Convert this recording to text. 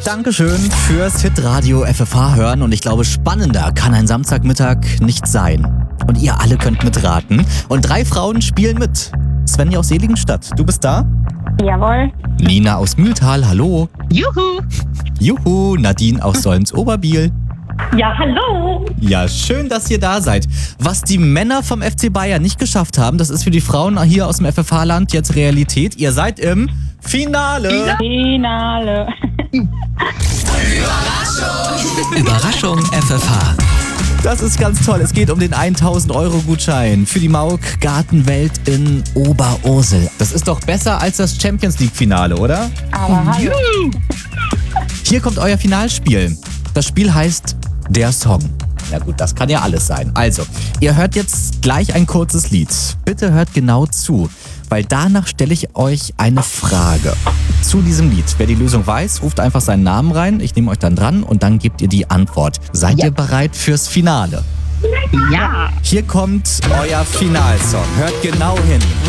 Dankeschön fürs Hitradio FFH hören und ich glaube, spannender kann ein Samstagmittag nicht sein. Und ihr alle könnt mitraten. Und 3 Frauen spielen mit. Svenja aus Seligenstadt, du bist da? Jawohl. Nina aus Mühltal, hallo. Juhu! Juhu, Nadine aus Solms-Oberbiel. Ja, hallo. Ja, schön, dass ihr da seid. Was die Männer vom FC Bayern nicht geschafft haben, das ist für die Frauen hier aus dem FFH-Land jetzt Realität. Ihr seid im Finale. Finale. Überraschung FFH. Das ist ganz toll. Es geht um den 1000-Euro-Gutschein für die Mauk Gartenwelt in Oberursel. Das ist doch besser als das Champions-League-Finale, oder? Aber hallo. Hier kommt euer Finalspiel. Das Spiel heißt Der Song. Na gut, das kann ja alles sein. Also, ihr hört jetzt gleich ein kurzes Lied. Bitte hört genau zu, weil danach stelle ich euch eine Frage zu diesem Lied. Wer die Lösung weiß, ruft einfach seinen Namen rein. Ich nehme euch dann dran und dann gebt ihr die Antwort. Seid ihr bereit fürs Finale? Ja! Hier kommt euer Finalsong. Hört genau hin.